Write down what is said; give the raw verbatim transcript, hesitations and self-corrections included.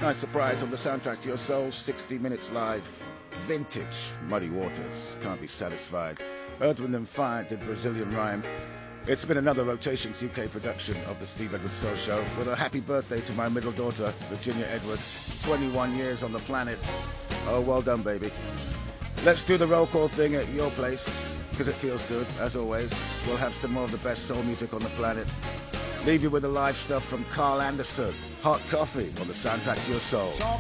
Nice surprise on the soundtrack to your soul. sixty minutes live. Vintage Muddy Waters. Can't be satisfied. Earth, Wind and Fire did Brazilian Rhyme. It's been another Rotations U K production of the Steve Edwards Soul Show with a happy birthday to my middle daughter, Virginia Edwards. twenty-one years on the planet. Oh, well done, baby. Let's do the roll call thing at your place, because it feels good, as always. We'll have some more of the best soul music on the planet. Leave you with the live stuff from Carl Anderson. Hot Coffee on the soundtrack to your soul.